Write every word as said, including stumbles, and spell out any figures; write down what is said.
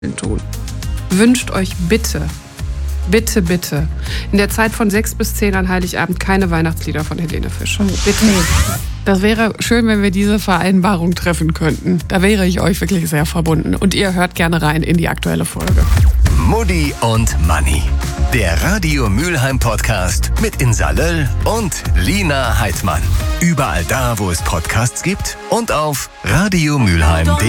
tun. Wünscht euch bitte, bitte, bitte, in der Zeit von sechs bis zehn an Heiligabend keine Weihnachtslieder von Helene Fischer. Bitte. Das wäre schön, wenn wir diese Vereinbarung treffen könnten. Da wäre ich euch wirklich sehr verbunden. Und ihr hört gerne rein in die aktuelle Folge. Mutti und Manni. Der Radio Mülheim Podcast mit Insa Löll und Lina Heidmann. Überall da, wo es Podcasts gibt und auf radiomülheim punkt de.